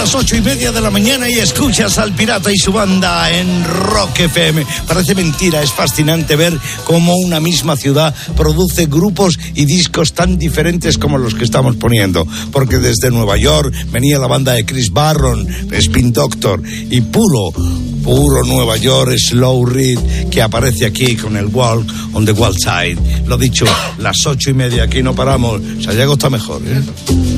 las 8:30 de la mañana y escuchas al Pirata y su banda en Rock FM. Parece mentira, es fascinante ver cómo una misma ciudad produce grupos y discos tan diferentes como los que estamos poniendo. Porque desde Nueva York venía la banda de Chris Barron, Spin Doctor, y puro Nueva York, Slow Reed, que aparece aquí con el Walk on the Wild Side. Lo dicho, las 8:30, aquí no paramos. Sayago está mejor, ¿eh?